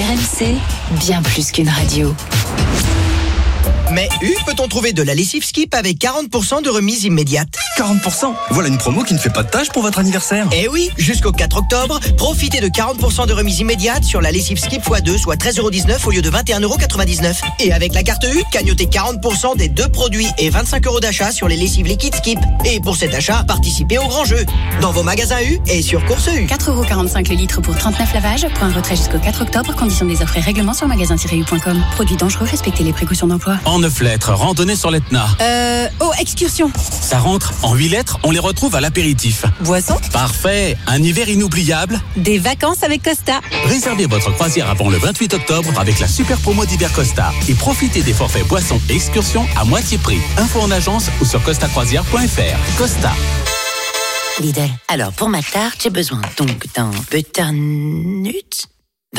RMC, bien plus qu'une radio. Mais peut-on trouver de la lessive Skip avec 40% de remise immédiate? 40%? Voilà une promo qui ne fait pas de tâche pour votre anniversaire. Eh oui, jusqu'au 4 octobre, profitez de 40% de remise immédiate sur la lessive Skip x2, soit 13,19€ au lieu de 21,99€. Et avec la carte U, cagnotez 40% des 2 produits et 25€ d'achat sur les lessives liquides Skip. Et pour cet achat, participez au grand jeu. Dans vos magasins U et sur Course U. 4,45€ le litre pour 39 lavages. Point retrait jusqu'au 4 octobre. Conditions des offres et règlements sur magasin-u.com. Produits dangereux, respectez les précautions d'emploi. En 9 lettres, randonnée sur l'Etna. Excursion. Ça rentre. En 8 lettres, on les retrouve à l'apéritif. Boisson. Parfait. Un hiver inoubliable. Des vacances avec Costa. Réservez votre croisière avant le 28 octobre avec la super promo d'hiver Costa. Et profitez des forfaits boissons et excursions à moitié prix. Info en agence ou sur costacroisière.fr. Costa. Lidl. Alors, pour ma tarte, j'ai besoin donc d'un butternut,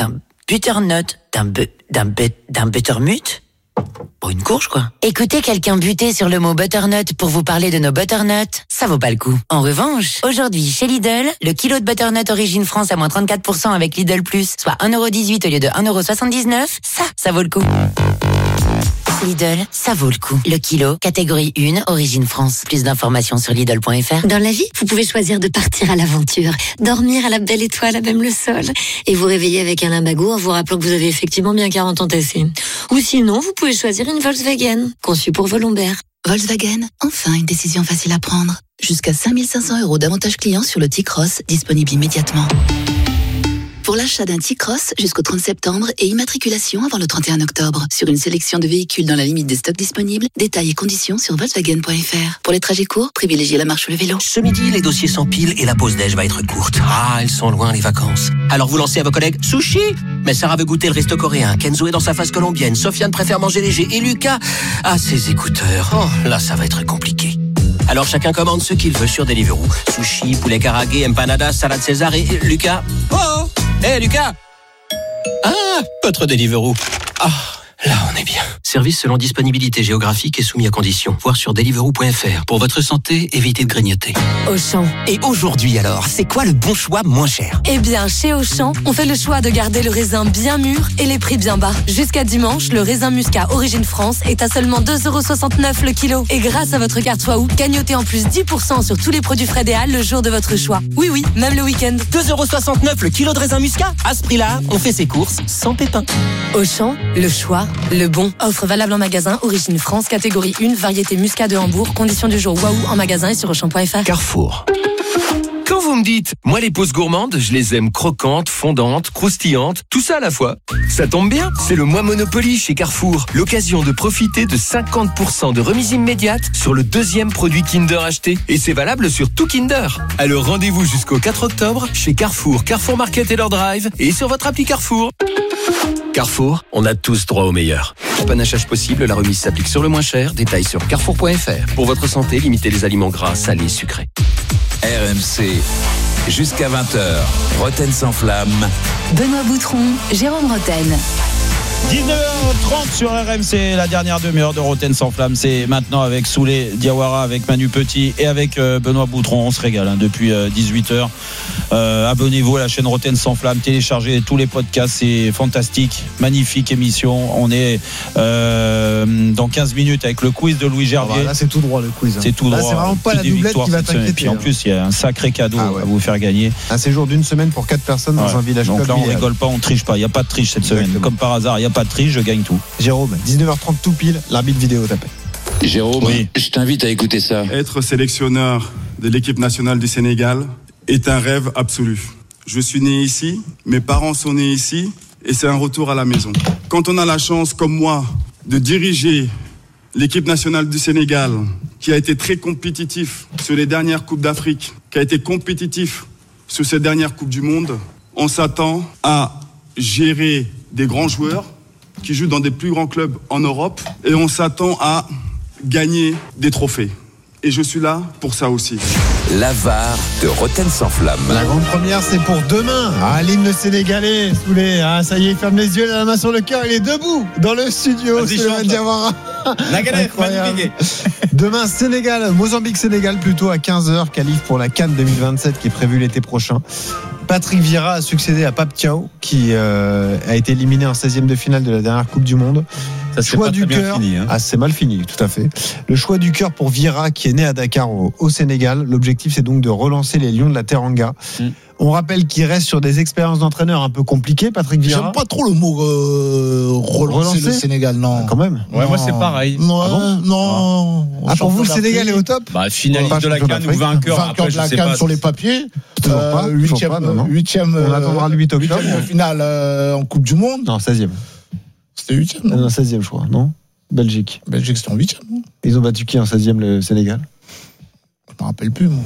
d'un buttermut. Pour une courge, quoi. Écoutez quelqu'un buter sur le mot butternut pour vous parler de nos butternuts, ça vaut pas le coup. En revanche, aujourd'hui, chez Lidl, le kilo de butternut Origine France à moins 34% avec Lidl Plus, soit 1,18€ au lieu de 1,79€, ça vaut le coup. Lidl, ça vaut le coup. Le kilo, catégorie 1, Origine France. Plus d'informations sur Lidl.fr. Dans la vie, vous pouvez choisir de partir à l'aventure, dormir à la belle étoile à même le sol, et vous réveiller avec un limbago en vous rappelant que vous avez effectivement bien 40 ans tassés. Ou sinon, vous pouvez choisir une Volkswagen, conçue pour vos lombaires. Volkswagen, enfin une décision facile à prendre. Jusqu'à 5 500€ d'avantages clients sur le T-Cross, disponible immédiatement. Pour l'achat d'un T-Cross jusqu'au 30 septembre et immatriculation avant le 31 octobre. Sur une sélection de véhicules dans la limite des stocks disponibles, détails et conditions sur Volkswagen.fr. Pour les trajets courts, privilégiez la marche ou le vélo. Ce midi, les dossiers s'empilent et la pause déj va être courte. Ah, elles sont loin les vacances. Alors vous lancez à vos collègues sushi. Mais Sarah veut goûter le resto coréen. Kenzo est dans sa phase colombienne. Sofiane préfère manger léger. Et Lucas a ses écouteurs. Oh, là, ça va être compliqué. Alors chacun commande ce qu'il veut sur Deliveroo. Sushi, poulet karagué, empanadas, salade César et Lucas. Oh! Hé Lucas! Ah, votre Deliveroo. Ah, là on est bien. Service selon disponibilité géographique et soumis à conditions. Voir sur deliveroo.fr. Pour votre santé, évitez de grignoter. Auchan. Et aujourd'hui alors, c'est quoi le bon choix moins cher? Eh bien, chez Auchan, on fait le choix de garder le raisin bien mûr et les prix bien bas. Jusqu'à dimanche, le raisin muscat Origine France est à seulement 2,69€ le kilo. Et grâce à votre carte Waouh, gagnotez en plus 10% sur tous les produits frais Déal le jour de votre choix. Oui, même le week-end. 2,69€ le kilo de raisin muscat. À ce prix-là, on fait ses courses sans pépin. Auchan, le choix, le bon. Offre valable en magasin, Origine France, catégorie 1, variété muscat de Hambourg. Conditions du jour Waouh en magasin et sur Auchan.fr. Carrefour. Quand vous me dites, moi les pauses gourmandes, je les aime croquantes, fondantes, croustillantes, tout ça à la fois. Ça tombe bien, c'est le mois Monopoly chez Carrefour. L'occasion de profiter de 50% de remise immédiate sur le 2e produit Kinder acheté. Et c'est valable sur tout Kinder. Alors rendez-vous jusqu'au 4 octobre chez Carrefour, Carrefour Market et leur drive et sur votre appli Carrefour. Carrefour, on a tous droit au meilleur. Panachage possible, la remise s'applique sur le moins cher. Détails sur carrefour.fr. Pour votre santé, limitez les aliments gras, salés, sucrés. RMC, jusqu'à 20h, Roten sans flamme. Benoît Boutron, Jérôme Roten. 19h30 sur RMC, la dernière demi-heure de Roten sans flamme, c'est maintenant avec Souley Diawara, avec Manu Petit et avec Benoît Boutron. On se régale depuis 18h. Abonnez-vous à la chaîne Roten sans flamme, téléchargez tous les podcasts, c'est fantastique, magnifique émission. On est dans 15 minutes avec le quiz de Louis Gerbier. Là c'est tout droit le quiz. C'est tout droit. Là, c'est vraiment pas la doublette qui va t'inquiéter. Et puis en plus il y a un sacré cadeau à vous faire gagner. Un séjour d'une semaine pour 4 personnes dans un village club. Donc là on rigole pas, on triche pas, il n'y a pas de triche cette semaine. Comme par hasard, il n'y a pas de triche, je gagne tout. Jérôme, 19h30 tout pile, l'arbitre vidéo t'appelle. Jérôme, je t'invite à écouter ça. Être sélectionneur de l'équipe nationale du Sénégal est un rêve absolu. Je suis né ici, mes parents sont nés ici, et c'est un retour à la maison. Quand on a la chance, comme moi, de diriger l'équipe nationale du Sénégal, qui a été très compétitif sur les dernières Coupes d'Afrique, qui a été compétitif sur ces dernières Coupes du Monde, on s'attend à gérer des grands joueurs qui jouent dans des plus grands clubs en Europe, et on s'attend à gagner des trophées. Et je suis là pour ça aussi. La VAR de Roten sans flamme. La grande première, c'est pour demain. L'hymne sénégalais, Souley. Ça y est, ferme les yeux, il a la main sur le cœur, il est debout dans le studio. Diawara. Incroyable. Demain, Sénégal, Mozambique-Sénégal plutôt à 15h. Qualif pour la CAN 2027 qui est prévue l'été prochain. Patrick Vieira a succédé à Pape Thiaw, qui a été éliminé en 16e de finale de la dernière Coupe du Monde. Ça, c'est choix pas du très bien cœur. fini, hein. Ah, c'est mal fini, tout à fait. Le choix du cœur pour Vieira, qui est né à Dakar, au Sénégal. L'objectif, c'est donc de relancer les Lions de la Teranga. On rappelle qu'il reste sur des expériences d'entraîneur un peu compliquées, Patrick Vieira. J'aime pas trop le mot relancer le Sénégal, non. Quand même. Ouais, moi c'est pareil. Non, Ah bon non. Ah, pour vous, le Sénégal est au top? Bah, finaliste de la CAN ou vainqueur. Après, de je la sais CAN pas. sur les papiers. Toujours pas, Huitième. On attendra le 8 octobre. Huitième de finale en Coupe du Monde. Non, 16e. C'était huitième. Non, 16e, je crois, non? Belgique. Belgique, c'était en huitième. Ils ont battu qui en 16e, le Sénégal? Je me rappelle plus, moi.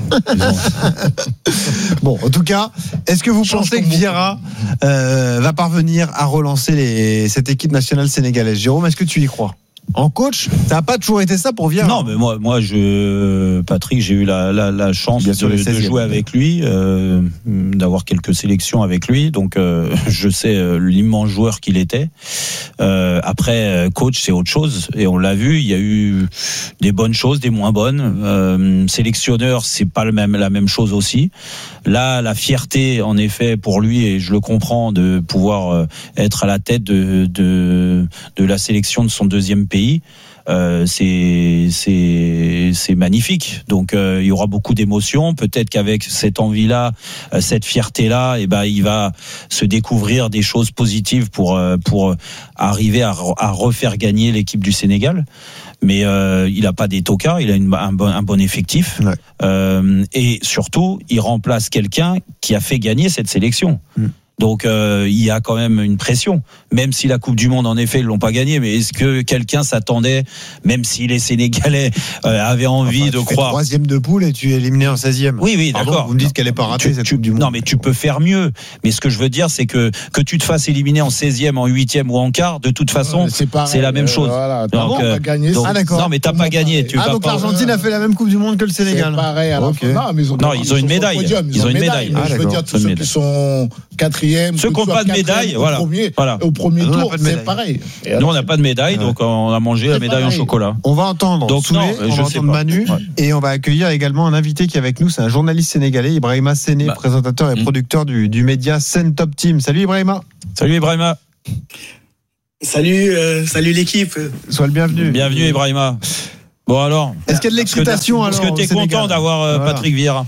Bon, en tout cas, est-ce que vous pensez que Vieira va parvenir à relancer cette équipe nationale sénégalaise? Jérôme, est-ce que tu y crois? En coach, ça n'a pas toujours été ça pour Vieira. Non, mais moi, Patrick, j'ai eu la chance de jouer avec lui, d'avoir quelques sélections avec lui, donc je sais l'immense joueur qu'il était. Après, coach, c'est autre chose, et on l'a vu, il y a eu des bonnes choses, des moins bonnes. Sélectionneur, c'est pas la même chose aussi. Là, la fierté, en effet, pour lui, et je le comprends, de pouvoir être à la tête de la sélection de son deuxième pays. C'est magnifique. Donc il y aura beaucoup d'émotions. Peut-être qu'avec cette envie-là, cette fierté-là, il va se découvrir des choses positives pour arriver à refaire gagner l'équipe du Sénégal. Mais il n'a pas des tocards, il a un bon effectif. Ouais. Et surtout, il remplace quelqu'un qui a fait gagner cette sélection. Donc il y a quand même une pression, même si la Coupe du Monde en effet ils l'ont pas gagnée, mais est-ce que quelqu'un s'attendait, même si les Sénégalais avaient envie de croire? Troisième de poule et tu es éliminé en 16e. Oui, d'accord. Vous me dites qu'elle est pas ratée cette Coupe du Monde. Non, mais tu peux faire mieux. Mais ce que je veux dire, c'est que tu te fasses éliminer en 16e, en 8e ou en quart, de toute façon, c'est la même chose. Voilà, donc, on va gagner. d'accord. Non, mais t'as pas gagné. Donc l'Argentine a fait la même Coupe du Monde que le Sénégal. C'est pareil. Non, ils ont une médaille. Ils ont une médaille. Je veux dire tous ceux qui sont quatrième. Ceux qui n'ont pas de médaille, au premier tour, c'est pareil. Nous, on n'a pas de médaille, donc on a mangé la médaille en chocolat. On va entendre Manu, et on va accueillir également un invité qui est avec nous, c'est un journaliste sénégalais, Ibrahima Séné, présentateur et producteur du média Sen Top Team. Salut Ibrahima. Salut Ibrahima. Salut l'équipe. Sois le bienvenu. Bienvenue Ibrahima. Bon alors, est-ce qu'il y a de l'excitation alors? Est-ce que tu es content d'avoir Patrick Vieira?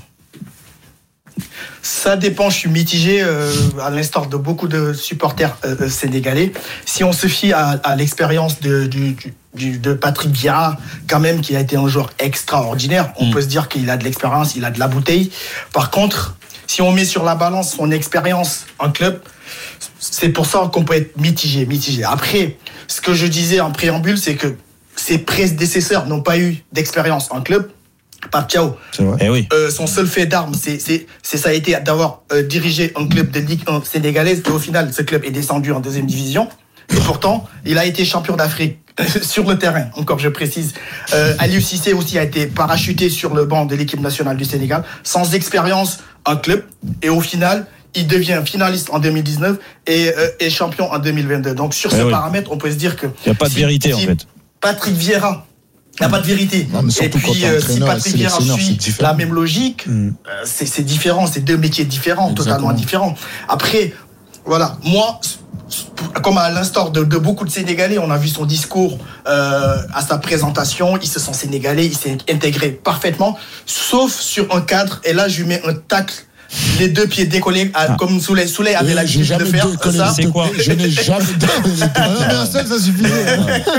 Ça dépend, je suis mitigé à l'instar de beaucoup de supporters sénégalais. Si on se fie à l'expérience de Patrick Vieira, quand même, qui a été un joueur extraordinaire, on peut se dire qu'il a de l'expérience, il a de la bouteille. Par contre, si on met sur la balance son expérience en club, c'est pour ça qu'on peut être mitigé. Après, ce que je disais en préambule, c'est que ses prédécesseurs n'ont pas eu d'expérience en club. Pape Thiaw, son seul fait d'armes, ça a été d'avoir dirigé un club de Ligue 1 sénégalaise, et au final, ce club est descendu en deuxième division. Et pourtant, il a été champion d'Afrique sur le terrain, encore je précise. Aliou Cissé aussi a été parachuté sur le banc de l'équipe nationale du Sénégal, sans expérience en club, et au final, il devient finaliste en 2019 et champion en 2022. Donc sur ce paramètre, on peut se dire que... Il n'y a pas de vérité en fait. Patrick Vieira, il n'y a pas de vérité. Non, et puis, si Patrick Vieira suit la même logique, c'est différent. C'est deux métiers différents, totalement différents. Après, voilà, moi, comme à l'instar de beaucoup de Sénégalais, on a vu son discours à sa présentation. Il se sent sénégalais, il s'est intégré parfaitement, sauf sur un cadre. Et là, je lui mets un tacle. Les deux pieds décollés, comme Souley avait l'habitude de faire. Ça, c'est quoi? Je n'ai jamais décollé. Non, mais un seul, ça suffisait.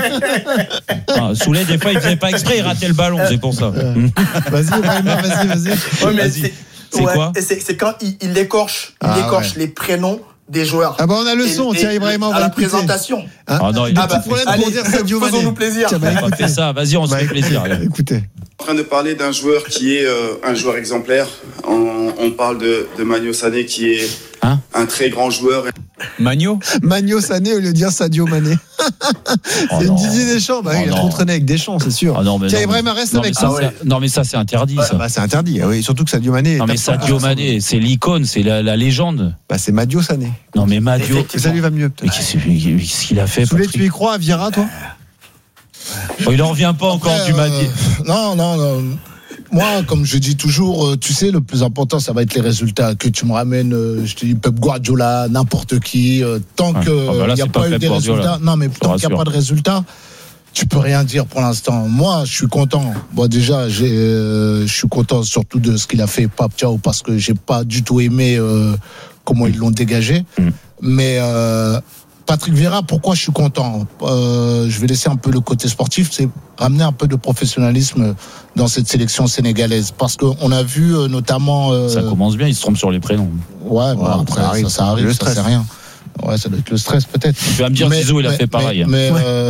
Souley, des fois, il ne faisait pas exprès, il ratait le ballon, c'est pour ça. Vas-y, Ibrahima, vas-y. Ouais, mais c'est quoi? C'est quand il écorche les prénoms des joueurs. Ah bah on a le son, tiens Ibrahima, on va à la écouter. présentation. Non, il a petit problème pour dire Sadio Mané. Faisons-nous plaisir. On fait ça, vas-y, on se fait plaisir. Écoutez. En train de parler d'un joueur qui est un joueur exemplaire. On parle de Magno Sané qui est un très grand joueur. Magno Sané au lieu de dire Sadio Mané. C'est une Didier Deschamps. Il a trop traîné avec Deschamps, c'est sûr. Tiens, Ibrahima, reste avec ça. Non, mais ça, c'est interdit. Ça. C'est interdit. Oui, surtout que Sadio Mané. Non, mais Sadio Mané, c'est l'icône, c'est la légende. C'est Madio Sané. Non, mais Madio. Ça lui va mieux. Mais qu'est-ce qu'il a fait? Souley, tu y crois à Vieira, toi? Il n'en revient pas encore du Mané. Non. Moi, comme je dis toujours, tu sais, le plus important, ça va être les résultats. Que tu me ramènes, je te dis, Pep Guardiola, n'importe qui, tant qu'il n'y a pas eu des résultats. Non, mais tant qu'il n'y a pas de résultats, tu peux rien dire pour l'instant. Moi, je suis content. Bon, déjà, je suis content surtout de ce qu'il a fait Pape Thiaw, parce que j'ai pas du tout aimé comment ils l'ont dégagé. Mais Patrick Vieira, pourquoi je suis content? Je vais laisser un peu le côté sportif, c'est ramener un peu de professionnalisme dans cette sélection sénégalaise. Parce qu'on a vu notamment... Ça commence bien, ils se trompent sur les prénoms. Ouais, bon, après, ça arrive, ça c'est rien. Ouais, ça doit être le stress peut-être. Tu vas me dire, Zizou, il a fait pareil. Mais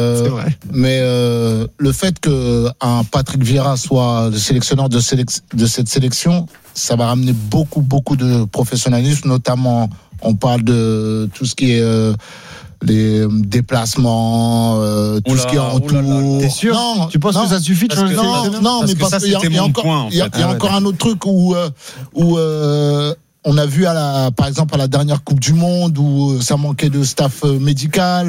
le fait qu'un Patrick Vieira soit le sélectionneur de cette sélection, ça va ramener beaucoup de professionnalisme, notamment on parle de tout ce qui est les déplacements, tout ce qui est en tout. T'es sûr? Non, tu penses que ça suffit de changer? Non, mais parce qu'il y a encore un autre truc où on a vu par exemple à la dernière Coupe du Monde où ça manquait de staff médical,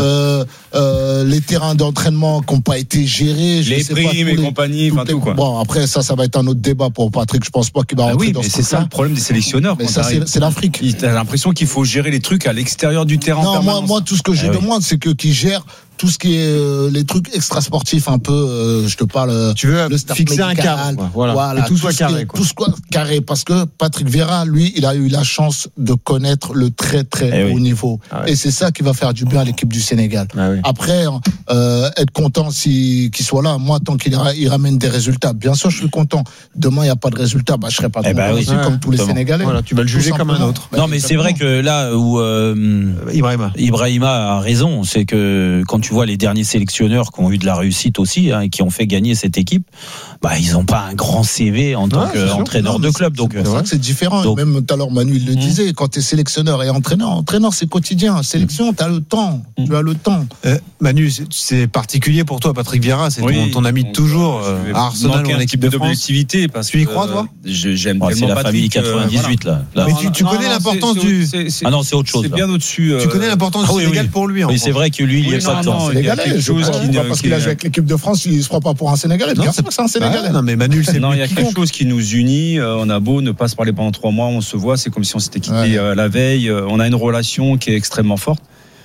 les terrains d'entraînement qui n'ont pas été gérés, les primes et compagnie, enfin tout quoi. Bon, après ça va être un autre débat pour Patrick. Je pense pas qu'il va rentrer dans ce truc-là. C'est ça le problème des sélectionneurs. Mais ça c'est l'Afrique. T'as l'impression qu'il faut gérer les trucs à l'extérieur du terrain. Non, moi tout ce que je demande, c'est qu'ils gèrent tout ce qui est les trucs extrasportifs un peu, je te parle. Tu veux le staff fixer médical, un cadre, voilà, que tout soit carré. Tout soit carré, parce que Patrick Vieira, lui, il a eu la chance de connaître le très haut niveau, et c'est ça qui va faire du bien à l'équipe du Sénégal. Après, être content qu'il soit là. Moi, tant qu'il ramène des résultats, bien sûr, je suis content. Demain, il n'y a pas de résultats, je serai pas content aussi, comme tous les Sénégalais. Voilà, tu vas le juger comme un autre. Non, mais c'est vrai que là où Ibrahima a raison, c'est que quand tu vois les derniers sélectionneurs qui ont eu de la réussite aussi, et qui ont fait gagner cette équipe, ils n'ont pas un grand CV en tant qu'entraîneur de club. Donc c'est vrai que c'est différent. Donc, même tout à l'heure, Manu il le disait, quand tu es sélectionneur et entraîneur c'est quotidien. Sélection, tu as le temps. Tu as le temps. Manu, c'est particulier pour toi, Patrick Vieira, c'est ton ami de toujours. À Arsenal, en équipe de d'objectivité, parce que tu y crois, toi? J'aime tellement la famille 98 là. Mais tu connais l'importance du. Ah non, c'est autre chose. C'est bien au-dessus. Tu connais l'importance du Sénégal pour lui. Mais c'est vrai que lui, il est pas tant sénégalais. Parce qu'il a joué avec l'équipe de France, il se prend pas pour un Sénégalais. Bien sûr que c'est un Sénégalais. Non, mais Manu, il y a quelque chose qui nous unit. On a beau ne pas se parler pendant 3 mois, on se voit, c'est comme si on s'était quitté la veille. On a une relation qui est extrêmement forte.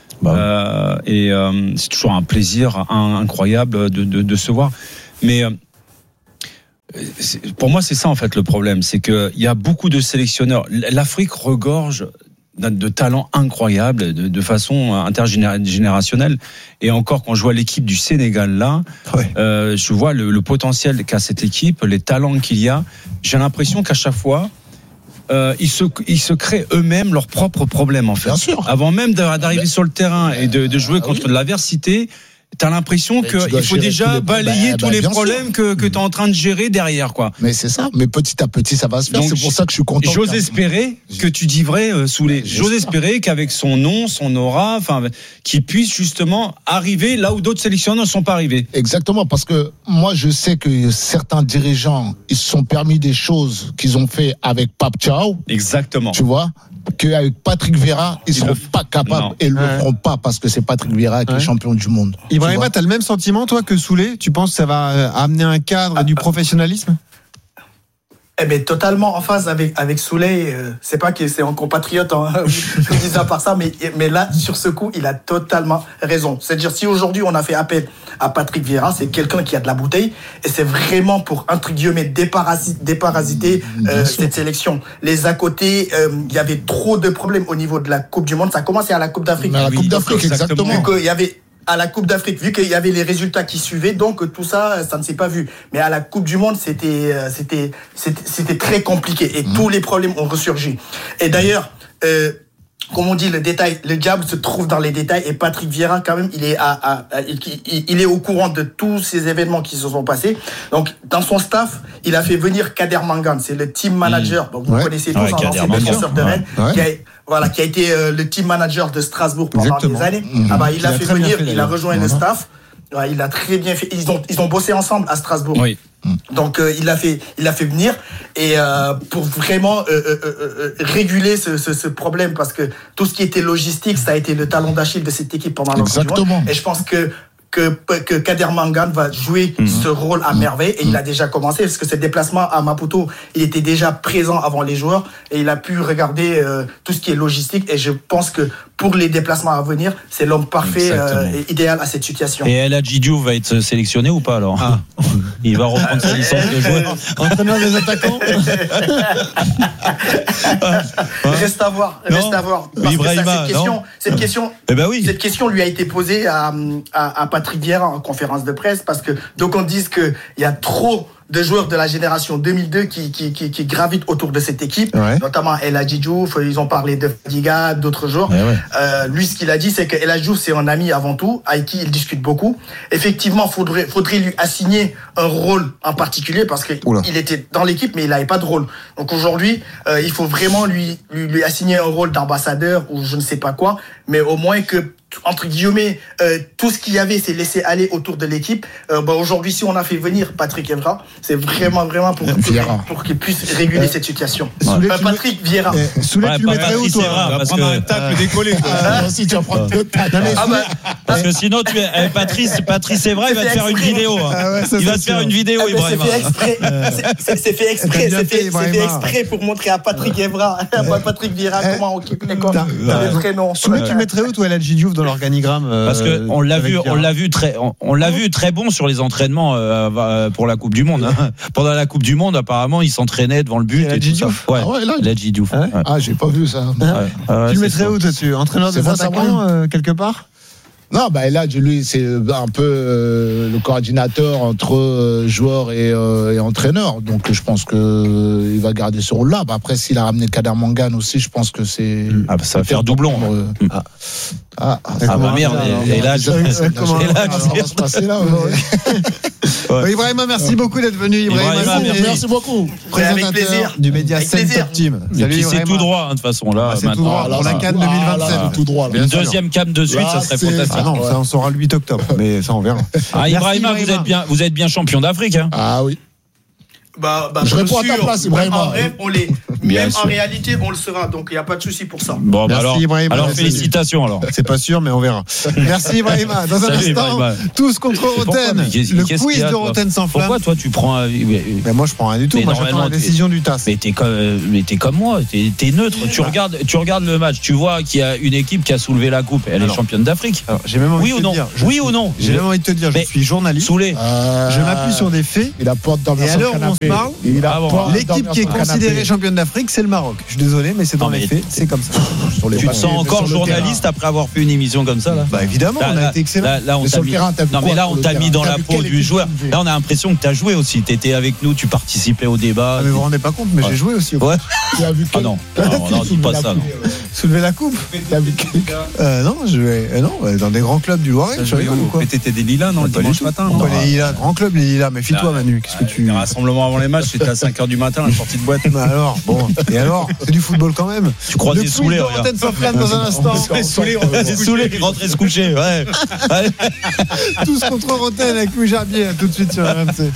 Et c'est toujours un plaisir incroyable de se voir. Mais pour moi, c'est ça en fait le problème, c'est qu'il y a beaucoup de sélectionneurs. L'Afrique regorge de talents incroyables, de façon intergénérationnelle. Et encore, quand je vois l'équipe du Sénégal là, je vois le potentiel qu'a cette équipe, les talents qu'il y a. J'ai l'impression qu'à chaque fois, ils se créent eux-mêmes leurs propres problèmes en fait. Bien sûr. Avant même d'arriver sur le terrain et de jouer contre de l'adversité, t'as l'impression qu'il faut déjà balayer tous les problèmes que tu es en train de gérer derrière, quoi. Mais c'est ça, mais petit à petit ça va se faire. Donc, c'est pour ça que je suis content. J'ose espérer que tu dis vrai, Soulé. J'ose espérer qu'avec son nom, son aura, qu'il puisse justement arriver là où d'autres sélectionneurs ne sont pas arrivés. Exactement, parce que moi je sais que certains dirigeants, ils se sont permis des choses qu'ils ont fait avec Pape Thiaw. Exactement. Tu vois, qu'avec Patrick Vieira, ils seront pas capables et ils le feront pas, parce que c'est Patrick Vieira qui est champion du monde. Ibrahima, t'as le même sentiment, toi, que Soulé? Tu penses que ça va amener un cadre et du professionnalisme? Totalement en phase avec Souley. C'est pas que c'est un compatriote, je dis à part ça, mais là, sur ce coup, il a totalement raison. C'est-à-dire, si aujourd'hui on a fait appel à Patrick Vieira, c'est quelqu'un qui a de la bouteille, et c'est vraiment pour, entre guillemets, déparasiter cette sélection. Les à côté, il y avait trop de problèmes au niveau de la Coupe du Monde. Ça a commencé à la Coupe d'Afrique. À la Coupe d'Afrique, exactement. Il y avait à la Coupe d'Afrique, vu qu'il y avait les résultats qui suivaient, donc tout ça ne s'est pas vu. Mais à la Coupe du Monde, c'était très compliqué, et tous les problèmes ont ressurgi. Et d'ailleurs, comme on dit, le diable se trouve dans les détails, et Patrick Vieira, quand même, il est au courant de tous ces événements qui se sont passés. Donc, dans son staff, il a fait venir Kader Mangane, c'est le team manager. Donc, vous connaissez tous, un ancien défenseur de Rennes, qui a été le team manager de Strasbourg pendant des années. Il a fait venir, il a rejoint le staff. Il a très bien fait. Ils ont bossé ensemble à Strasbourg. Oui. Donc il l'a fait venir, et pour vraiment réguler ce problème, parce que tout ce qui était logistique, ça a été le talon d'Achille de cette équipe pendant longtemps. Exactement. Et je pense que que Kader Mangane va jouer ce rôle à merveille et il a déjà commencé parce que ce déplacement à Maputo, il était déjà présent avant les joueurs et il a pu regarder tout ce qui est logistique et je pense que pour les déplacements à venir, c'est l'homme parfait et idéal à cette situation. Et El Hadji Diouf va être sélectionné ou pas alors Il va reprendre sa licence de joueur. Entraîneur des attaquants. Reste à voir. Parce Ibrahima, cette question lui a été posée à Patrick Vieira en conférence de presse parce que donc on dit qu'il y a trop de joueurs de la génération 2002 qui gravitent autour de cette équipe, notamment El Hadji Diouf, ils ont parlé de Fadiga, d'autres joueurs. Lui, ce qu'il a dit, c'est que El Hadji Diouf, c'est un ami avant tout, avec qui il discute beaucoup. Effectivement, faudrait lui assigner un rôle en particulier parce qu'il était dans l'équipe, mais il n'avait pas de rôle. Donc aujourd'hui, il faut vraiment lui assigner un rôle d'ambassadeur ou je ne sais pas quoi, mais au moins que entre guillemets, tout ce qu'il y avait s'est laissé aller autour de l'équipe. Aujourd'hui, si on a fait venir Patrick Vieira, c'est vraiment pour qu'il puisse réguler cette situation. Patrick Vieira. Soulé, tu le mettrais où, toi? On va prendre un tacle décollé. Si tu vas prendre deux tacles. Parce que sinon, Patrice Evra, il va te faire une vidéo. Il va te faire une vidéo, Ibrahima. C'est fait exprès pour montrer à Patrick Evra, à Patrick Vieira, comment on les prénoms. Soulé, tu le mettrais où, toi, El Hadji Diouf, dans l'organigramme? Parce que on l'a vu très bon sur les entraînements pour la Coupe du Monde. Pendant la Coupe du Monde, apparemment, il s'entraînait devant le but et tout ça. El Hadji Diouf. J'ai pas vu ça. Tu le mettrais où, toi-dessus? Entraîneur des attaquants, quelque part? Non, là, lui, c'est un peu le coordinateur entre joueur et entraîneur. Donc, je pense que il va garder ce rôle-là. Après, s'il a ramené Kader Mangane aussi, je pense que c'est. Ça va faire doublon. Merde. Et là, comment ça va se passer là? Ibrahima, merci beaucoup d'être venu. Ibrahima, merci beaucoup. Présentateur du Média Top Team. C'est tout droit, de toute façon. Là, c'est tout droit. Pour la CAN 2027. Tout droit. Une deuxième CAN de suite, ça serait fantastique. Non, ça on saura le 8 octobre, mais ça on verra. Ibrahima, vous êtes bien champion d'Afrique. Ah oui. Je réponds à ta place, Ibrahima. Même en réalité, on le sera, donc il n'y a pas de souci pour ça. Bon, merci, Ibrahima. Alors félicitations alors. C'est pas sûr, mais on verra. Merci Ibrahima. Dans un instant, tous contre Roten. Le quiz de Roten sans flamme. Pourquoi toi tu prends Mais moi je prends rien du tout. Moi j'attends la décision du TAS. Mais t'es comme moi, t'es neutre. Tu regardes le match, tu vois qu'il y a une équipe qui a soulevé la coupe. Elle est championne d'Afrique. J'ai même envie de te dire. Oui ou non? J'ai même envie de te dire. Je suis journaliste. Je m'appuie sur des faits. Il a porte dans son canapé. L'équipe qui est considérée championne d'Afrique, c'est le Maroc. Je suis désolé, mais c'est dans les faits, c'est comme ça. Tu te sens encore journaliste après avoir fait une émission comme ça là? Évidemment, on a été excellent. Là, on t'a mis dans la peau du joueur. Là, on a l'impression que tu as joué aussi. Tu étais avec nous, tu participais au débat. Mais vous vous rendez pas compte, mais j'ai joué aussi. Ouais. Non, dis pas ça. Soulever la coupe. Non, je jouais dans des grands clubs du Loiret. T'étais des Lilas, non, le dimanche matin? Les Lilas, grand club, les Lilas. Méfie-toi, Manu. Qu'est-ce que tu. Rassemblement avant les matchs, c'était à 5h du matin, la sortie de boîte. Alors, et alors, c'est du football quand même. Tu crois des saoulés, Roten sans flamme dans un instant. C'est saoulé qui rentrait se coucher, ouais. Tous contre Roten avec Louis Gerbier, tout de suite sur RMC.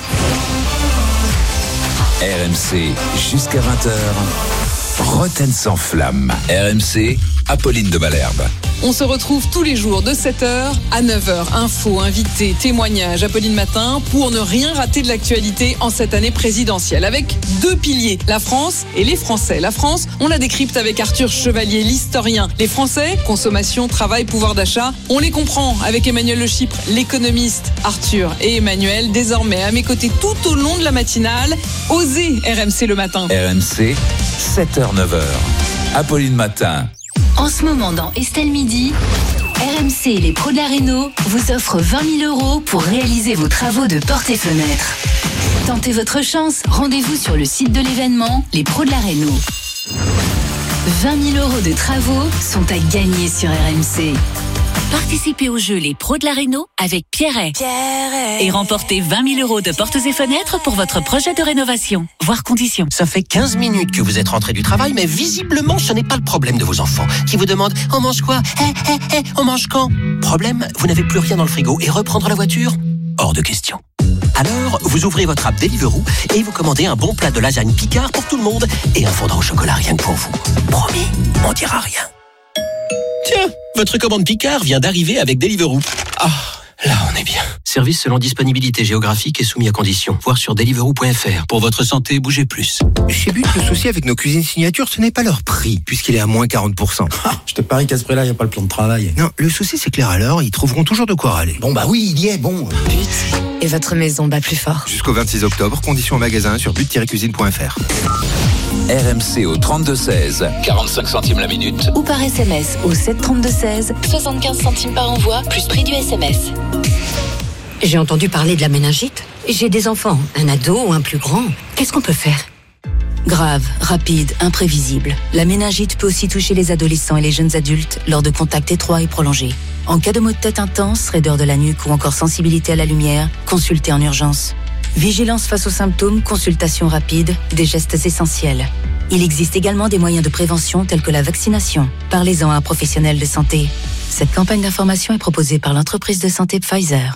RMC jusqu'à 20h. Roten sans flamme. RMC, Apolline de Malherbe. On se retrouve tous les jours de 7h à 9h. Infos, invités, témoignages, Apolline Matin, pour ne rien rater de l'actualité en cette année présidentielle. Avec deux piliers, la France et les Français. La France, on la décrypte avec Arthur Chevalier, l'historien. Les Français, consommation, travail, pouvoir d'achat, on les comprend avec Emmanuel Le Chypre, l'économiste. Arthur et Emmanuel, désormais à mes côtés tout au long de la matinale. Osez RMC le matin. RMC, 7h-9h. Apolline Matin. En ce moment, dans Estelle Midi, RMC et les pros de la Réno vous offrent 20 000 € pour réaliser vos travaux de portes et fenêtres. Tentez votre chance, rendez-vous sur le site de l'événement, les pros de la Réno. 20 000 € de travaux sont à gagner sur RMC. Participez au jeu Les Pros de la Réno avec Pierret. Et remportez 20 000 € de portes et fenêtres pour votre projet de rénovation. Voir conditions. Ça fait 15 minutes que vous êtes rentré du travail, mais visiblement, ce n'est pas le problème de vos enfants. Qui vous demandent « On mange quoi ? On mange quand ?» Problème, vous n'avez plus rien dans le frigo et reprendre la voiture ? Hors de question. Alors, vous ouvrez votre app Deliveroo et vous commandez un bon plat de lasagne Picard pour tout le monde et un fondant au chocolat rien que pour vous. Promis, on dira rien. Tiens, votre commande Picard vient d'arriver avec Deliveroo. Ah, Là, on est bien. Service selon disponibilité géographique et soumis à conditions. Voir sur deliveroo.fr. Pour votre santé, bougez plus. Chez But, le souci avec nos cuisines signature, ce n'est pas leur prix, puisqu'il est à moins 40%. Je te parie qu'à ce prix-là, il n'y a pas le plan de travail. Non, le souci, c'est que les râleurs, ils trouveront toujours de quoi râler. Bon, bah oui, il y est, bon. But. Et votre maison bat plus fort. Jusqu'au 26 octobre, conditions en magasin sur but-cuisine.fr. RMC au 32-16, 45 centimes la minute. Ou par SMS au 732-16, 75 centimes par envoi, plus prix du SMS. J'ai entendu parler de la méningite. J'ai des enfants, un ado ou un plus grand. Qu'est-ce qu'on peut faire ? Grave, rapide, imprévisible. La méningite peut aussi toucher les adolescents et les jeunes adultes lors de contacts étroits et prolongés. En cas de maux de tête intense, raideur de la nuque ou encore sensibilité à la lumière, consultez en urgence. Vigilance face aux symptômes, consultation rapide, des gestes essentiels. Il existe également des moyens de prévention tels que la vaccination. Parlez-en à un professionnel de santé. Cette campagne d'information est proposée par l'entreprise de santé Pfizer.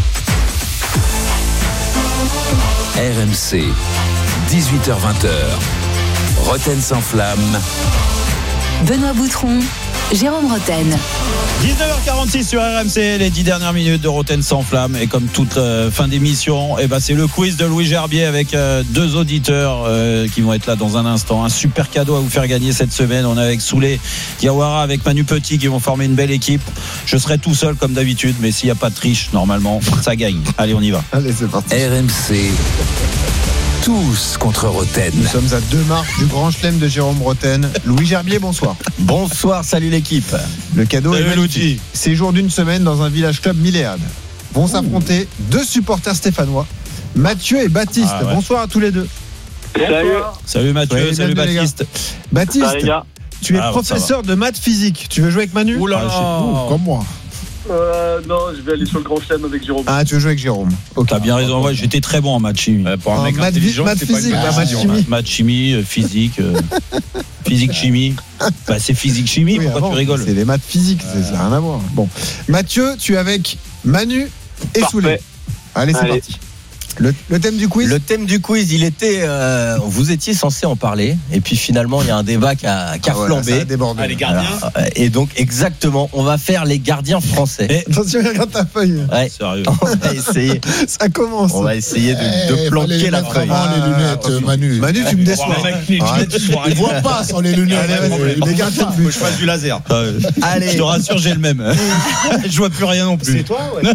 RMC, 18h-20h, Roten sans flamme. Benoît Boutron, Jérôme Roten. 19h46 sur RMC, les 10 dernières minutes de Roten sans flamme. Et comme toute fin d'émission, c'est le quiz de Louis Gerbier avec deux auditeurs qui vont être là dans un instant. Un super cadeau à vous faire gagner cette semaine. On est avec Souley Diawara, avec Manu Petit qui vont former une belle équipe. Je serai tout seul comme d'habitude, mais s'il n'y a pas de triche, normalement, ça gagne. Allez, on y va. Allez, c'est parti. RMC, tous contre Roten. Nous sommes à 2 marches du Grand Chelem de Jérôme Roten. Louis Gerbier, bonsoir. Bonsoir, salut l'équipe. Le cadeau salut est magnifique. Séjour d'une semaine dans un village club milléade. Vont s'affronter deux supporters stéphanois, Mathieu et Baptiste. Ah ouais. Bonsoir à tous les deux. Salut Mathieu, salut Baptiste. Baptiste, tu es Ah, professeur de maths physique. Tu veux jouer avec Manu? Comme moi. Non, je vais aller sur le Grand Chelem avec Jérôme. Ah, tu veux jouer avec Jérôme? T'as bien raison, ouais, j'étais très bon en maths chimie. Pour un mec intelligent, maths physique, maths chimie, physique, physique chimie. C'est physique chimie, Oui, pourquoi tu rigoles? C'est les maths physiques, ça n'a rien à voir. Bon, Mathieu, tu es avec Manu et Souley. Allez, c'est parti. Le thème du quiz? Le thème du quiz, il était. Vous étiez censé en parler, et puis finalement, il y a un débat qui a flambé. Ça a débordé. Les gardiens. Et donc, exactement, on va faire les gardiens français. Attention, regarde ta feuille. Ouais. Sérieux. On va essayer. Ça commence. On va essayer de planquer la feuille. Les lunettes, Manu. Manu, tu me déçois. Il voit pas sans les lunettes. Les gardiens de but. Je passe du laser. Allez, je te rassure, j'ai le même. Je vois plus rien non plus. C'est toi, ouais.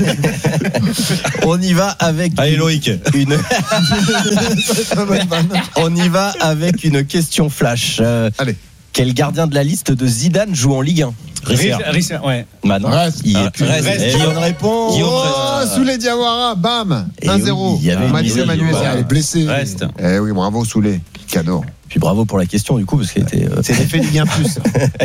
On y va avec. Allez, Loïc. On y va avec une question flash. Allez. Quel gardien de la liste de Zidane joue en Ligue 1? Risser, ouais. Maintenant, il est plus. Bonne réponse. Souley Diawara, bam, 1-0. Il y avait Mathieu Manuel, elle est blessé. Reste. Eh oui, bravo Souley. Cadeau. Puis bravo pour la question du coup parce qu'il était. C'est l'effet Ligue 1 plus.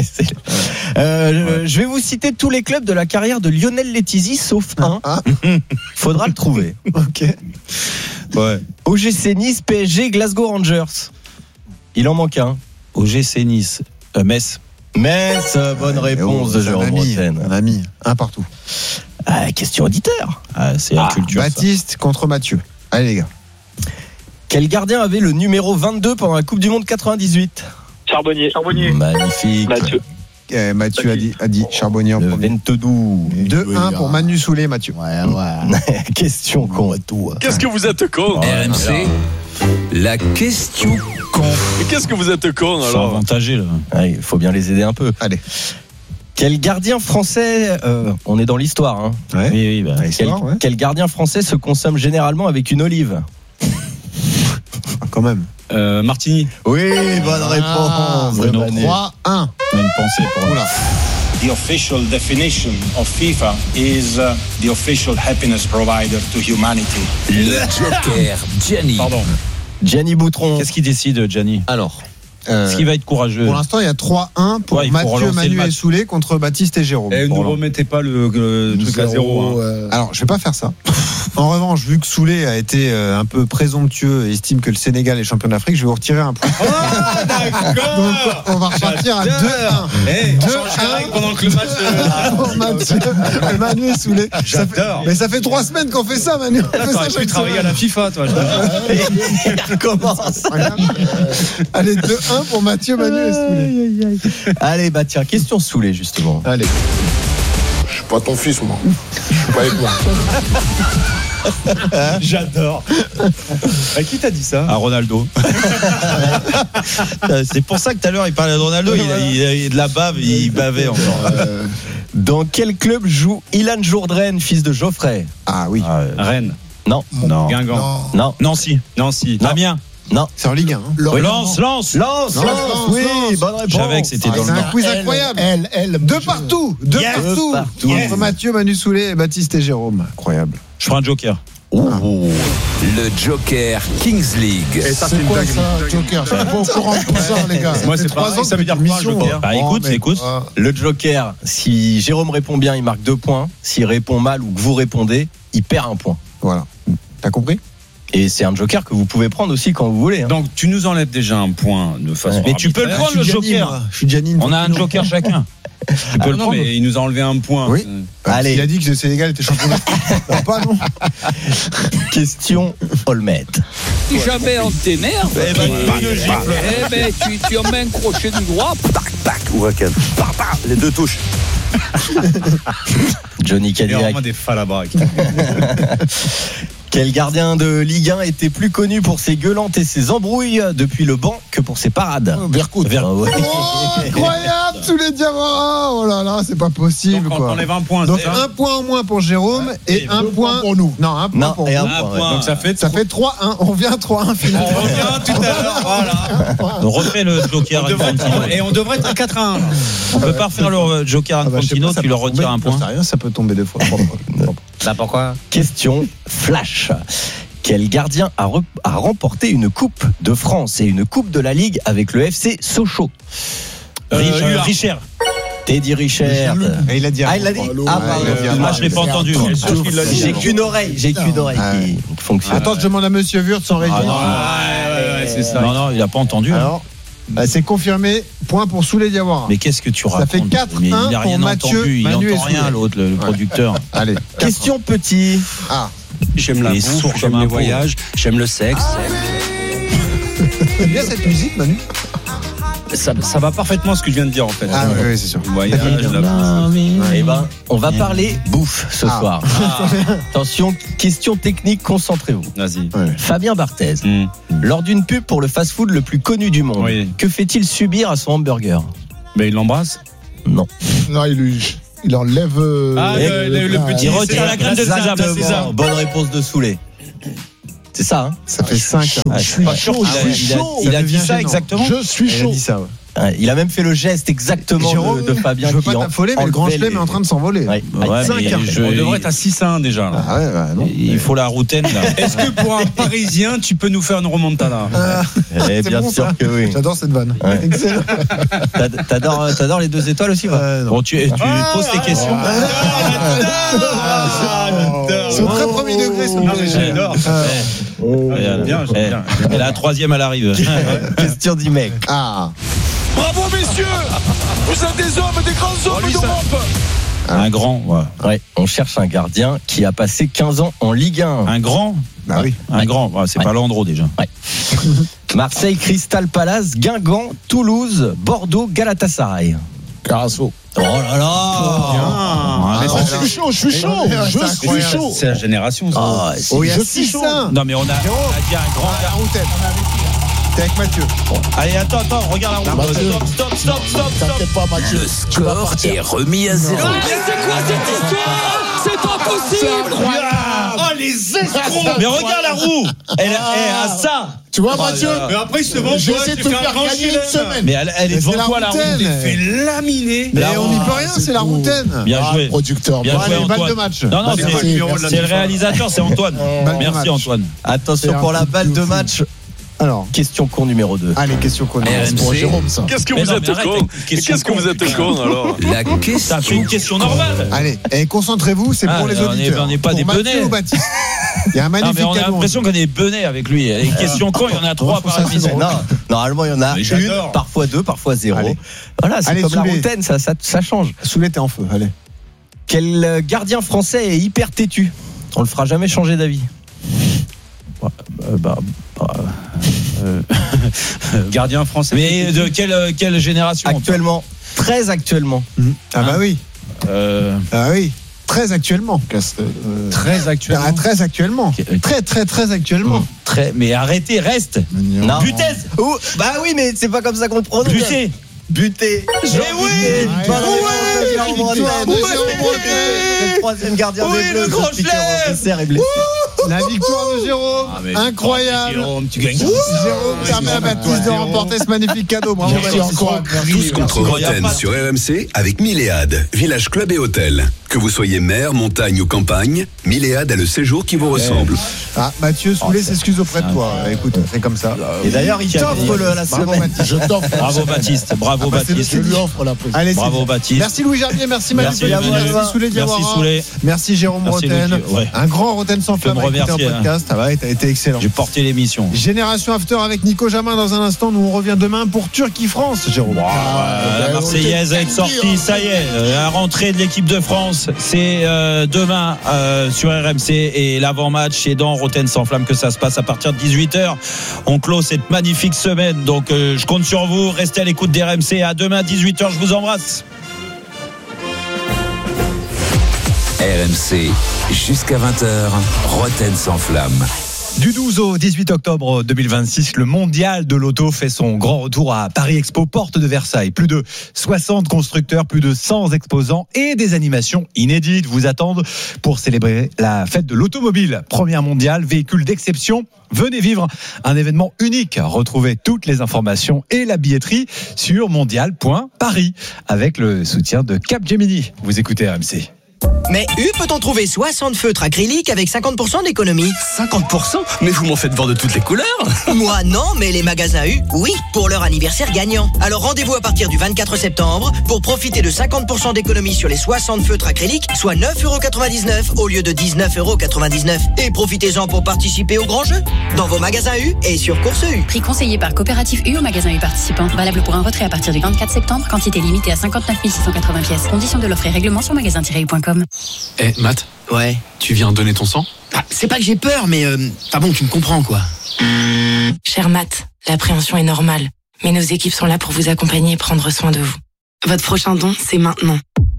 Je vais vous citer tous les clubs de la carrière de Lionel Letizy sauf un. Faudra le trouver. Ok. Ouais. OGC Nice, PSG, Glasgow Rangers. Il en manque un. OGC Nice, Metz. Metz, bonne réponse de Jérôme Roten. On a mis un partout. Question auditeur. C'est la culture. Baptiste contre Mathieu. Allez les gars. Quel gardien avait le numéro 22 pendant la Coupe du Monde 98? Charbonnier. Magnifique. Mathieu. A dit Charbonnier en premier. 2-1 pour Manu Souley, Mathieu. Ouais. Question con à tout. Qu'est-ce que vous êtes con? RMC, la question con. Mais qu'est-ce que vous êtes con Ils sont alors? avantagés là. Ouais, il faut bien les aider un peu. Allez. Quel gardien français, on est dans l'histoire, hein. Ouais. Oui, Quel gardien français se consomme généralement avec une olive? Quand même. Martini. Oui, bonne réponse. 3-1. On a une pensée pour Oula. The official definition of FIFA is the official happiness provider to humanity. Le Joker, Gianni. Pardon. Gianni Boutron. Qu'est-ce qu'il décide, Gianni? Alors, Est-ce qu'il va être courageux? Pour l'instant, il y a 3-1 pour Mathieu, Manu et Souley contre Baptiste et Jérôme. Et ne remettez pas le truc à 0. Alors, je vais pas faire ça. En revanche, vu que Souley a été un peu présomptueux et estime que le Sénégal est champion d'Afrique, je vais vous retirer un point. D'accord. Donc, on va repartir à 2-1. 2-1 pendant que le match. Manu et Souley. J'adore. Mais ça fait 3 semaines qu'on fait ça, Manu. On fait ça tu travailles à la FIFA, toi. il recommence. Allez, 2-1 pour Mathieu, Manu et Souley. Allez, tiens, question Souley, justement. Allez. pas ton fils, moi. Je suis pas avec moi. J'adore. À qui t'as dit ça? À Ronaldo. C'est pour ça que tout à l'heure il parlait de Ronaldo. Il a de la bave, il bavait encore. Dans quel club joue Ilan Jourdain, fils de Geoffrey? Ah oui. Rennes. Non. Guingamp. Non. Nancy. Amiens. Non. C'est en Ligue 1. Oui. Lance. Oui, bonne réponse. Je savais que c'était dans le C'est un Nord. quiz incroyable. De partout. Entre Mathieu, Manu Soulet, Baptiste et Jérôme. Incroyable. Je prends un joker. Le Joker Kings League. Et ça, C'est quoi ça, Joker? Je suis pas au courant de tout ça, les gars. Moi, c'est 3 pareil, ans ça veut dire quoi, mission. Joker? Bah écoute. Le Joker, si Jérôme répond bien, il marque 2 points. S'il répond mal ou que vous répondez, il perd 1 point. Voilà. T'as compris? Et c'est un joker que vous pouvez prendre aussi quand vous voulez. Donc tu nous enlèves déjà un point de façon. Mais tu peux le prendre, le joker. Je suis Gianni. On a un joker chacun. Tu peux le prendre. Mais il nous a enlevé un point. Oui. Allez. Il a dit que le Sénégal était champion d'Afrique. Pas non. Question Olmet. Si jamais on t'énerve, tu en mets un crochet du droit. Huracan. Les 2 touches. Johnny Il y a Cadillac. vraiment des falabraques. Quel gardien de Ligue 1 était plus connu pour ses gueulantes et ses embrouilles depuis le banc que pour ses parades? Bercout. Ouais. Oh, incroyable, tous les Diawara. Oh là là, c'est pas possible. Donc, quoi. on enlève un point. Donc un point en moins pour Jérôme et un point pour nous. Non, un point pour et vous. un point. Donc ça fait 3-1. On revient à 3-1 finalement. On revient tout à l'heure. Voilà. On refait le joker Infantino. Et on devrait être à 4-1. On peut pas refaire le joker Infantino, tu leur retires un point. Rien, ça peut tomber 2 fois. Bah pourquoi? Question flash. Quel gardien a remporté une coupe de France et une coupe de la Ligue avec le FC Sochaux? Richard. Teddy Richard. Et il a dit. Il l'a dit. Je l'ai pas entendu. J'ai qu'une oreille qui fonctionne. Attends, je demande à Monsieur Wurtz sans régie. C'est ça. Non, il a pas entendu. Alors, c'est confirmé. Point pour Souley Diawara. Mais qu'est-ce que tu racontes? Ça fait 4-1 Il n'a rien pour Mathieu, entendu. Il Manu n'entend et rien, Souley. l'autre, le producteur. Allez. Question petit. J'aime la bouffe, j'aime les voyages, j'aime le sexe. T'aimes bien cette musique, Manu? Ça va parfaitement ce que je viens de dire en fait. Ah oui, c'est sûr. Voyage, la bouffe. Eh ben, on va parler bouffe ce soir. Attention, question technique, concentrez-vous. Vas-y. Fabien Barthez, lors d'une pub pour le fast-food le plus connu du monde, que fait-il subir à son hamburger? Ben il l'embrasse. Non. Non, il enlève. Le petit. Il retire la graine de sésame. Bonne réponse de Souley. C'est ça, hein? Ça fait 5. Je suis pas sûr qu'il a dit ça exactement. Je suis chaud. Il a dit ça, ouais. Il a même fait le geste exactement de Fabien. Je veux pas t'affoler, mais le grand chelem est en train de s'envoler. On devrait être à 6-1 déjà. Ah ouais, non. Il faut la routaine là. Est-ce que pour un Parisien, tu peux nous faire une remontada? Bien sûr que oui. J'adore cette vanne. Excellent. T'adores les 2 étoiles aussi? Bon, tu poses tes questions. C'est au très premier degré, J'adore. Bien. Et la 3e, elle arrive. Question d'Imec. Bravo messieurs, vous êtes des hommes, des grands hommes d'Europe. Un grand, ouais. On cherche un gardien qui a passé 15 ans en Ligue 1. Un grand? Bah oui. Un grand, c'est pas Landreau déjà. Ouais. Marseille, Crystal Palace, Guingamp, Toulouse, Bordeaux, Galatasaray. Carasso. Oh là là. Je suis chaud. C'est la génération ça. Je suis chaud. Non mais on a dit un grand la routaine. T'es avec Mathieu. Allez, attends, regarde la route. Stop. T'inquiète pas, Mathieu. Le score est remis à 0. Mais c'est quoi cette histoire? C'est pas possible. Oh les escrocs. Mais regarde la roue. Elle a ça. Tu vois, Mathieu? Mais après, justement, j'ai essayé de te faire gagner une semaine. Mais elle est devant toi, la roue. Il fait laminer. Mais on n'y peut rien, c'est la routaine. Bien joué. Producteur. Bien joué, balle Antoine. de match. Non, c'est le réalisateur, c'est Antoine. Merci, Antoine. Attention pour la balle de match. Alors, question con numéro 2. Allez, question con. C'est pour Jérôme, ça. Qu'est-ce que vous êtes con? Qu'est-ce que vous êtes con alors? La question. Ça fait une question normale. Allez, concentrez-vous, c'est pour les auditeurs. On n'est pas des benets. Il y a un magnifique mais on a l'impression qu'on est benets avec lui. Les questions con, il y en a 3 par épisode. Non, normalement il y en a une, parfois 2, parfois 0. Voilà, c'est comme la routaine, ça change. Souley, t'es en feu, allez. Quel gardien français est hyper têtu? On le fera jamais changer d'avis. Gardien français. Mais de quelle génération? Actuellement. Très actuellement. Ah bah oui. Ah oui. Très actuellement. Très actuellement. Très actuellement. Très actuellement. Mais arrêtez, reste. Non. Butez. Bah oui, mais c'est pas comme ça qu'on le prononce. Buté. Oui. Le troisième gardien des Bleus. Le grand chelem. Est blessé. La victoire de Jérôme, incroyable. Jérôme, tu gagnes. Jérôme permet à Baptiste de remporter ce magnifique cadeau. Bravo. Merci encore. Tous contre Roten sur RMC avec Milléade, village club et hôtel. Que vous soyez mer, montagne ou campagne, Milléade a le séjour qui vous ressemble. Ah, Mathieu Soulet s'excuse auprès de toi. Écoute, c'est comme ça. Et d'ailleurs, il t'offre la semaine. Je t'offre. Bravo Baptiste. Bravo Baptiste. Je lui offre la prise. Allez, bravo Baptiste. Merci Louis Gerbier, merci Mathieu. Merci Soulet. Merci Soulet. Merci Jérôme Roten. Un grand Roten sans flamme à écouter en podcast. Ça va, t'as été excellent. J'ai porté l'émission. Génération After avec Nico Jamin dans un instant. Nous on revient demain pour Turquie-France, Jérôme. La Marseillaise est sortie, ça y est. La rentrée de l'équipe de France, c'est demain sur RMC et l'avant-match c'est dans Roten sans flamme que ça se passe à partir de 18h. On clôt cette magnifique semaine. Donc je compte sur vous. Restez à l'écoute d'RMC. À demain 18h. Je vous embrasse. RMC, jusqu'à 20h, Roten sans flamme. Du 12 au 18 octobre 2026, le mondial de l'auto fait son grand retour à Paris Expo, porte de Versailles. Plus de 60 constructeurs, plus de 100 exposants et des animations inédites vous attendent pour célébrer la fête de l'automobile. Première mondiale, véhicule d'exception. Venez vivre un événement unique. Retrouvez toutes les informations et la billetterie sur mondial.paris avec le soutien de Capgemini. Vous écoutez RMC. Mais peut-on trouver 60 feutres acryliques avec 50% d'économie? 50%? Mais vous m'en faites voir de toutes les couleurs. Moi non, mais les magasins U, oui, pour leur anniversaire gagnant. Alors rendez-vous à partir du 24 septembre pour profiter de 50% d'économie sur les 60 feutres acryliques, soit 9,99€ au lieu de 19,99€. Et profitez-en pour participer au grand jeu dans vos magasins U et sur Course U. Prix conseillé par Coopérative U au magasin U participant. Valable pour un retrait à partir du 24 septembre. Quantité limitée à 59 680 pièces. Conditions de l'offre et règlement sur magasin-u.com. Matt. Ouais. Tu viens donner ton sang? C'est pas que j'ai peur, mais bon, tu me comprends quoi. Cher Matt, l'appréhension est normale, mais nos équipes sont là pour vous accompagner et prendre soin de vous. Votre prochain don, c'est maintenant.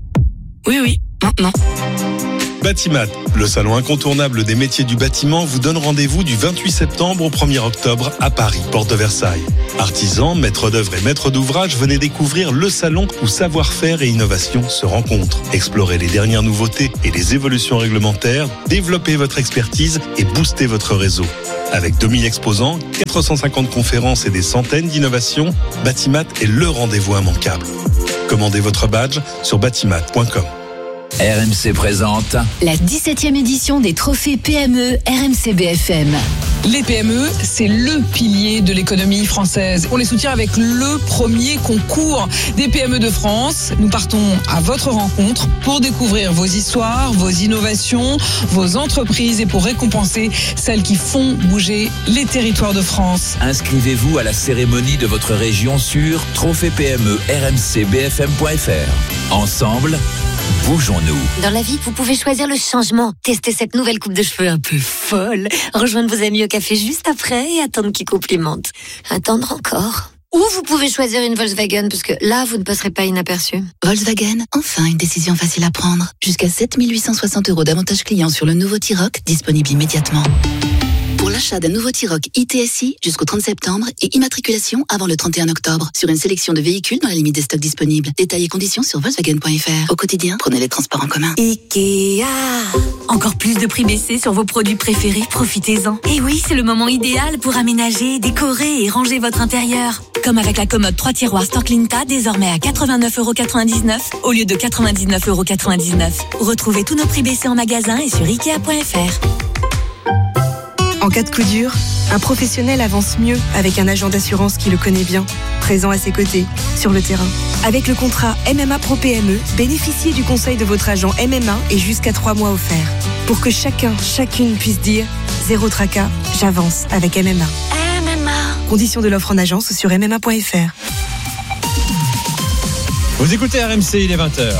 Oui, maintenant. Batimat, le salon incontournable des métiers du bâtiment, vous donne rendez-vous du 28 septembre au 1er octobre à Paris, porte de Versailles. Artisans, maîtres d'œuvre et maîtres d'ouvrage, venez découvrir le salon où savoir-faire et innovation se rencontrent. Explorez les dernières nouveautés et les évolutions réglementaires, développez votre expertise et boostez votre réseau. Avec 2000 exposants, 450 conférences et des centaines d'innovations, Batimat est le rendez-vous immanquable. Commandez votre badge sur batimat.com. RMC présente la 17e édition des trophées PME RMC BFM. Les PME, c'est le pilier de l'économie française. On les soutient avec le premier concours des PME de France. Nous partons à votre rencontre pour découvrir vos histoires, vos innovations, vos entreprises et pour récompenser celles qui font bouger les territoires de France. Inscrivez-vous à la cérémonie de votre région sur trophée-PME-RMC-BFM.fr. Ensemble, bougeons-nous. Dans la vie, vous pouvez choisir le changement. Tester cette nouvelle coupe de cheveux un peu folle. Rejoindre vos amis au café juste après et attendre qu'ils complimentent. Attendre encore. Ou vous pouvez choisir une Volkswagen parce que là, vous ne passerez pas inaperçu. Volkswagen, enfin une décision facile à prendre. Jusqu'à 7 860€ d'avantages clients sur le nouveau T-Roc, disponible immédiatement. Pour l'achat d'un nouveau T-Roc ITSI jusqu'au 30 septembre et immatriculation avant le 31 octobre sur une sélection de véhicules dans la limite des stocks disponibles. Détails et conditions sur Volkswagen.fr. Au quotidien, prenez les transports en commun. Ikea. Encore plus de prix baissés sur vos produits préférés, profitez-en. Et oui, c'est le moment idéal pour aménager, décorer et ranger votre intérieur. Comme avec la commode 3 tiroirs Storklinta, désormais à 89,99€ au lieu de 99,99€. Retrouvez tous nos prix baissés en magasin et sur Ikea.fr. En cas de coup dur, un professionnel avance mieux avec un agent d'assurance qui le connaît bien, présent à ses côtés, sur le terrain. Avec le contrat MMA Pro PME, bénéficiez du conseil de votre agent MMA et jusqu'à 3 mois offerts. Pour que chacune puisse dire « Zéro tracas, j'avance avec MMA ». MMA. Conditions de l'offre en agence sur MMA.fr. Vous écoutez RMC, il est 20h.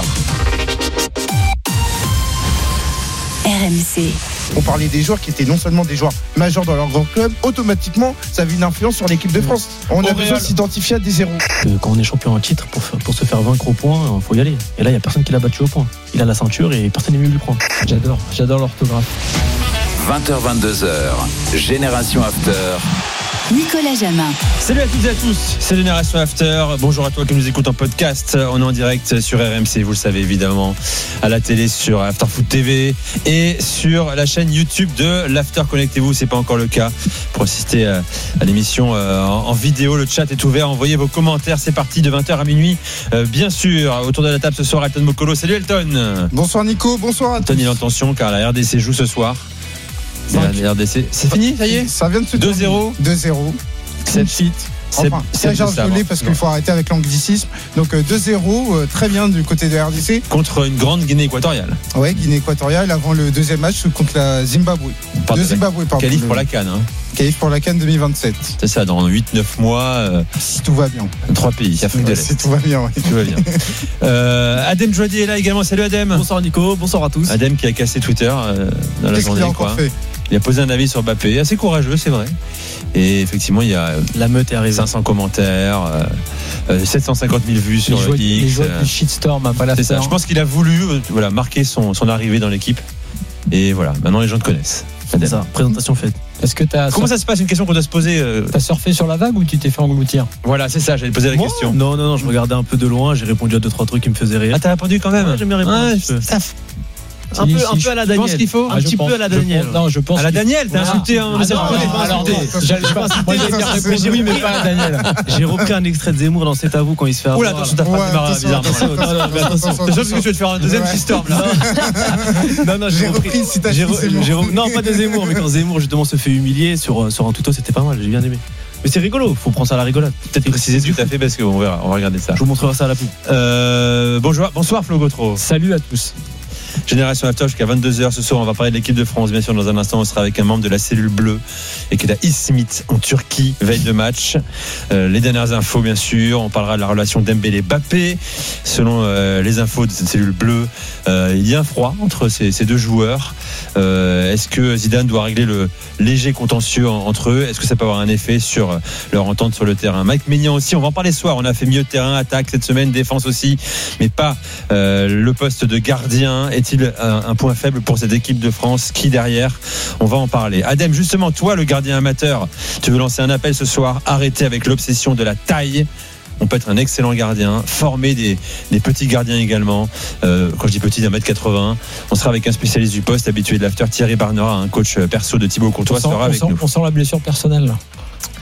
RMC. On parlait des joueurs qui étaient non seulement des joueurs majeurs dans leur grand club, automatiquement, ça avait une influence sur l'équipe de France. On a besoin de s'identifier à des héros. Quand on est champion en titre, pour se faire vaincre au point, il faut y aller. Et là, il n'y a personne qui l'a battu au point. Il a la ceinture et personne n'est venu lui prendre. J'adore l'orthographe. 20h, 22h, Génération After. Nicolas Jamin. Salut à toutes et à tous, c'est Génération After. Bonjour à toi qui nous écoute en podcast. On est en direct sur RMC, vous le savez évidemment, à la télé sur After Foot TV et sur la chaîne YouTube de l'After. Connectez-vous, c'est pas encore le cas, pour assister à l'émission en vidéo. Le chat est ouvert, envoyez vos commentaires. C'est parti de 20h à minuit, bien sûr. Autour de la table ce soir, Elton Mokolo. Salut Elton. Bonsoir Nico, bonsoir à tous. Elton, il est en tension car la RDC joue ce soir. La RDC, c'est fini, ça y est. Ça vient de se 2-0. 2-0. C'est enfin, ça j'ai relé parce qu'il faut arrêter avec l'anglicisme. Donc 2-0, très bien du côté de RDC. Contre une grande Guinée équatoriale. Oui, Guinée équatoriale avant le deuxième match contre la Zimbabwe. Zimbabwe, pardon. Qualif pour la CAN. Qualif pour la CAN 2027. C'est ça, dans 8-9 mois. Si tout va bien. 3 pays, Afrique de l'Est. Si tout va bien, oui. Tout va bien. Adem Jouadi est là également. Salut Adem. Bonsoir Nico, bonsoir à tous. Adem qui a cassé Twitter dans la journée. Qu'est-ce qu'il a encore fait ? Il a posé un avis sur Mbappé, assez courageux, c'est vrai. Et effectivement, il y a la meute est arrivée. 500 commentaires, 750 000 vues sur X. Les joueurs du shitstorm à pas la faire. C'est ça. Je pense qu'il a voulu marquer son arrivée dans l'équipe. Et voilà, maintenant les gens te connaissent. C'est ça, présentation faite. Comment ça se passe? Une question qu'on doit se poser. T'as surfé sur la vague ou tu t'es fait engloutir? Voilà, c'est ça, j'allais poser la question. Non, je regardais un peu de loin, j'ai répondu à 2-3 trucs qui me faisaient rire. Ah, t'as répondu quand même? Ouais, j'aime bien répondre. Un peu à la Daniel. Tu penses qu'il faut? Un petit peu à la Daniel. Non, je pense. À la Daniel, t'as insulté un message privé. J'allais pas insulter. Oui, mais pas à la Daniel. J'ai repris un extrait de Zemmour dans C'est à vous quand il se fait avoir. Oula, attention, ta phrase démarre bizarrement. Attention. C'est sûr que tu veux te faire un deuxième shitstorm là. Non, j'ai repris une citation. Non, pas de Zemmour, mais quand Zemmour justement se fait humilier sur un tuto, c'était pas mal, j'ai bien aimé. Mais c'est rigolo, faut prendre ça à la rigolade. Peut-être préciser ce que tu as fait parce qu'on verra, on va regarder ça. Je vous montrerai ça à la pub. Bonsoir Flo Gautreau. Salut à tous. Génération After jusqu'à 22h ce soir. On va parler de l'équipe de France. Bien sûr, dans un instant, on sera avec un membre de la cellule bleue et qui est à Izmit en Turquie, veille de match. Les dernières infos, bien sûr. On parlera de la relation Dembélé-Mbappé. Selon les infos de cette cellule bleue, il y a un froid entre ces deux joueurs. Est-ce que Zidane doit régler le léger contentieux entre eux? Est-ce que ça peut avoir un effet sur leur entente sur le terrain? Mike Maignan aussi, on va en parler ce soir. On a fait mieux de terrain, attaque cette semaine, défense aussi, mais pas le poste de gardien. Est-il un point faible pour cette équipe de France? Qui derrière? On va en parler. Adem, justement, toi, le gardien amateur, tu veux lancer un appel ce soir. Arrêtez avec l'obsession de la taille. On peut être un excellent gardien, former des petits gardiens également. Quand je dis petit, d'1m80. On sera avec un spécialiste du poste, habitué de l'after, Thierry Barnera, un coach perso de Thibaut Courtois, sera avec nous. On sent la blessure personnelle là.